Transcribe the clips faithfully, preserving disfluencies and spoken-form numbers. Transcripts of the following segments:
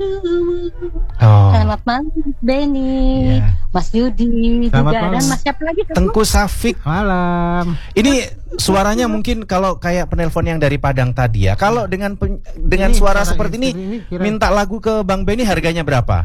rindumu. Oh. Selamat malam Benny, Ya. Mas Yudi Selamat juga malam. dan Mas siapa lagi? Tengku Safik. Malam. Ini suaranya mungkin kalau kayak penelpon yang dari Padang tadi ya. Kalau dengan pen- dengan Ini suara suara seperti ini, istri ini kira- minta lagu ke Bang Benny harganya berapa?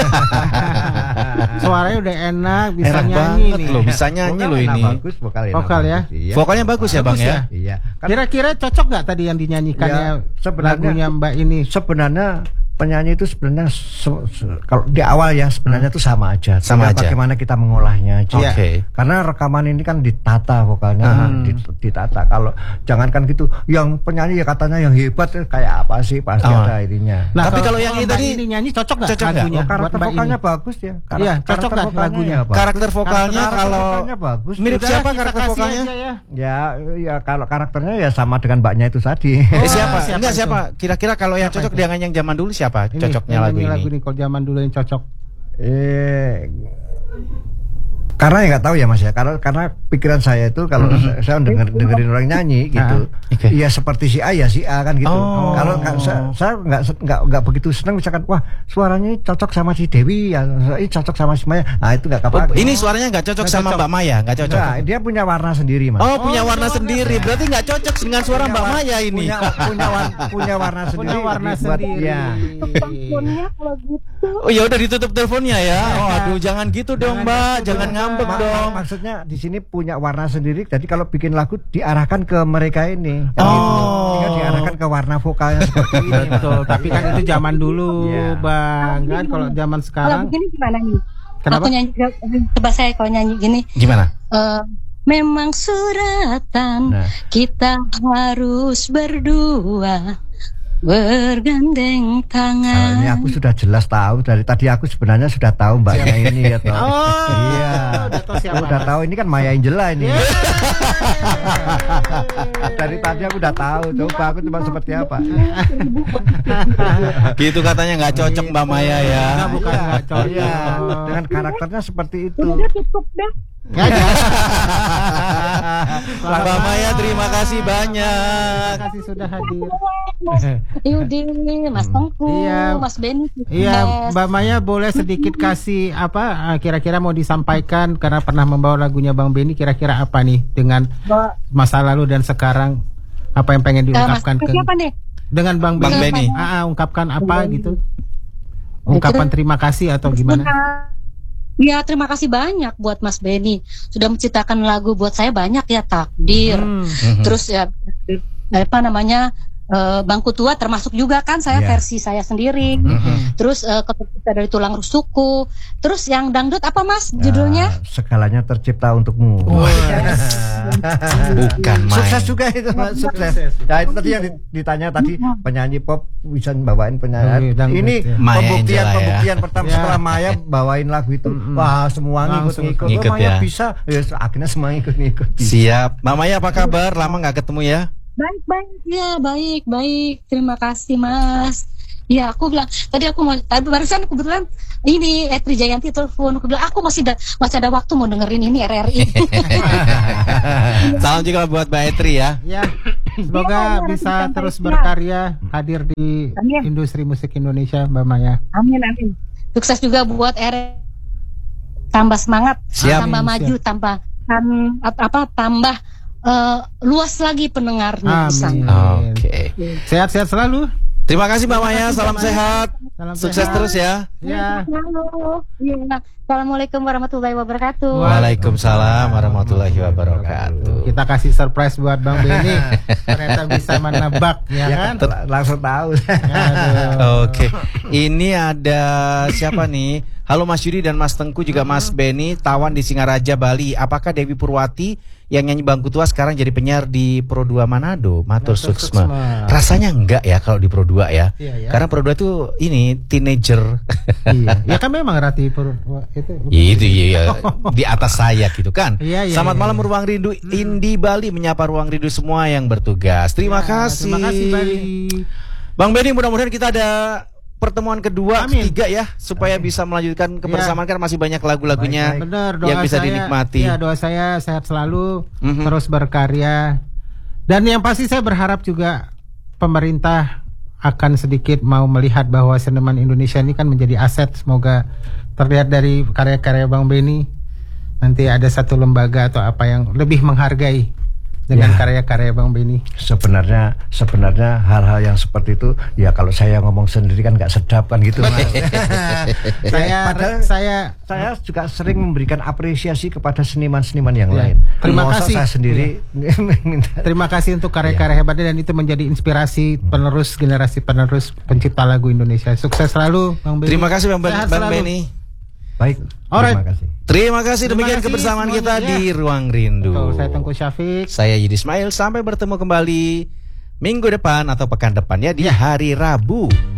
Suaranya udah enak, bisa Enak nyanyi banget nih. loh, bisa nyanyi loh ini. Bagus, vokal, enak Vokal ya? bagus, iya. Vokalnya bagus ya Bang Bagus ya? ya? Iya. Kan Kira-kira cocok nggak tadi yang dinyanyikannya Ya, sebenarnya- lagunya Mbak ini? sebenarnya penyanyi itu sebenarnya se- se- kalau di awal ya sebenarnya itu sama aja. Sama Tinggal aja. Bagaimana kita mengolahnya aja. Oke. Karena rekaman ini kan ditata vokalnya, Hmm. kan dit- ditata. Kalau jangankan gitu, yang penyanyi ya katanya yang hebat eh, kayak apa sih pasti Oh. ada ininya. Tapi kalau yang Mbak tadi- ini nyanyi cocok nggak Cocok nggak? lagunya? Oh, karakter buat Mbak vokalnya ini? bagus ya. Karak- Iya, cocok karakter nggak vokalnya lagunya? ya bagus. Karakter vokalnya Karakter kalau vokalnya bagus. mirip Udah, siapa kita karakter kasih vokalnya? aja ya. Ya, ya kalau karakternya ya sama dengan mbaknya itu tadi. Eh, siapa? siapa Enggak itu? siapa? Kira-kira kalau yang Siapa cocok itu? dengan yang zaman dulu siapa? Ini, Cocoknya yang lagu nyanyi ini. lagu ini kalau zaman dulu yang cocok. Eh, karena ya nggak tahu ya Mas ya, karena karena pikiran saya itu kalau saya, saya denger, dengerin orang nyanyi gitu, Ah, oke. ya seperti si A ya si A kan gitu. Oh. Kalau nggak- saya saya nggak se- nggak nggak begitu senang misalkan wah suaranya cocok sama si Dewi ya, ini cocok sama si Maya, nah itu nggak Oh, apa-apa. ini suaranya nggak cocok Nggak sama cocok. Mbak Maya, nggak cocok. Nah, dia punya warna sendiri Mas. Oh, punya Oh, warna punya sendiri. warna. Berarti nggak cocok dengan suara Mbak Maya ini. Punya punya warna, punya warna sendiri. Punya warna dibuat- sendiri. ya. Teleponnya kalau gitu. Oh ya udah ditutup teleponnya ya. Oh aduh jangan gitu dong Mbak, gitu jangan dong, ngambek Mbak. dong. Maksudnya di sini punya warna sendiri. Jadi kalau bikin lagu diarahkan ke mereka ini. Kan Oh. gitu. Tinggal diarahkan ke warna vokalnya seperti ini. Mas. Betul, tapi kan itu zaman dulu, Iya. Bang. Kan kalau zaman Kalau sekarang begini gimana nih? Kenapa? Aku nyanyi, coba saya kalau nyanyi gini. Gimana? eh, memang suratan Nah. kita harus berdua bergandeng Nah, tangan. ini aku sudah jelas tahu dari tadi aku sebenarnya sudah tahu mbaknya ini ya toh. Oh, Iya. udah tahu siapa. Udah tahu ini kan Maya Angela ini. Dari tadi aku udah tahu. Coba aku cuma seperti apa. Gitu katanya nggak cocok Mbak Maya ya. Enggak, bukan nggak cocok. Iya, dengan karakternya seperti itu. Udah tutup dah. Ya, ya. Mbak Maya terima kasih banyak. Terima kasih sudah hadir. Mas Yudi, Mas Tengku, Iya. Mas Benny. Iya, Mbak Maya boleh sedikit kasih apa eh, kira-kira mau disampaikan karena pernah membawa lagunya Bang Benny, kira-kira apa nih dengan masa lalu dan sekarang apa yang pengen Eh, Mas diungkapkan ke siapa nih? dengan Bang Bang Benny? Benny. Ah, ah, ungkapkan apa gitu? Ungkapan terima kasih atau gimana? Ya terima kasih banyak buat Mas Benny sudah menciptakan lagu buat saya banyak ya takdir. Hmm. Terus ya apa namanya eh, Bangku Tua termasuk juga kan saya Iya. versi saya sendiri. Mhm. Terus eh, Ketika dari Tulang Rusukku. Terus yang dangdut apa Mas judulnya? Nah, segalanya tercipta untukmu. Bukan main. Sukses juga itu Mas, sukses. Nah itu tadi yang ditanya tadi penyanyi pop bisa bawain penyanyi. Oh, dangdut, Ini ya. Maya pembuktian Angela ya. pembuktian pertama Ya. setelah Maya bawain lagu itu. Wah semua Langsung ngikut-ngikut. ngikut Oh, Maya ya. bisa. Ya akhirnya semua ngikut-ngikut. Siap. Mbak Maya apa kabar? Lama nggak ketemu ya? Baik baik ya baik baik terima kasih Mas. Ya aku bilang tadi aku mau tadi barusan kebetulan ini Etri Jayanti telepon aku bilang aku masih da, masih ada waktu mau dengerin ini R R I. Salam juga buat Mbak Etri ya. Ya, semoga Iya, bisa nanti terus sampai berkarya hadir di Amin. industri musik Indonesia, Mbak Maya. Amin amin. Sukses juga buat R R I. Tambah semangat, Siap. tambah Amin, maju, siap. tambah tam- apa tambah eh, luas lagi pendengarnya. bisa. Amin. Oke. Sehat-sehat selalu. Terima kasih Mbak Maya. Salam sehat. Salam Sukses sehat. terus ya. Ya. Halo. Iya. Assalamualaikum warahmatullahi wabarakatuh. Waalaikumsalam warahmatullahi wabarakatuh. Kita kasih surprise buat Bang Benny. Ternyata bisa menebak, ya, Ya kan? kan langsung tahu. Aduh. Oke, ini ada siapa nih? Halo Mas Yudi dan Mas Tengku juga Mas Benny, Tawan di Singaraja, Bali. Apakah Dewi Purwati yang nyanyi Bangku Tua sekarang jadi penyiar di Pro dua Manado? Matur Matur suksma. suksma. Rasanya enggak ya kalau di Pro dua ya. Iya, ya. Karena Pro dua itu ini teenager. Iya. Ya kan memang Rati Pur itu. Ya, itu iya di atas saya gitu kan. Iya, iya, Selamat iya. malam Ruang Rindu Indi Bali, menyapa Ruang Rindu semua yang bertugas. Terima Ya, kasih. Terima kasih Bali. Bang Benny, mudah-mudahan kita ada pertemuan kedua, Amin. ketiga ya, supaya bisa melanjutkan kebersamaan kan masih banyak lagu-lagunya Baik, Benar, doa yang bisa saya, dinikmati. Ya, doa saya sehat selalu, Mhm. terus berkarya. Dan yang pasti saya berharap juga pemerintah akan sedikit mau melihat bahwa seniman Indonesia ini kan menjadi aset. Semoga terlihat dari karya-karya Bang Benny nanti ada satu lembaga atau apa yang lebih menghargai dengan Ya. karya-karya Bang Benny. Sebenarnya sebenarnya hal-hal yang seperti itu ya kalau saya ngomong sendiri kan nggak sedap kan gitu Mas. saya Padahal saya saya juga sering memberikan apresiasi kepada seniman-seniman yang Ya. lain. Terima Masa kasih. saya sendiri minta. terima kasih untuk karya-karya hebatnya dan itu menjadi inspirasi penerus generasi penerus pencipta lagu Indonesia. Sukses selalu Bang Benny. Terima kasih Bang, Sehat Bang selalu. Benny. Baik. Alright. Terima kasih. Terima kasih Terima demikian kasih kebersamaan semuanya, kita ya. di Ruang Rindu. Betul, saya Tengku Syafiq. Saya Yudi Ismail, sampai bertemu kembali minggu depan atau pekan depan ya di Ya. hari Rabu.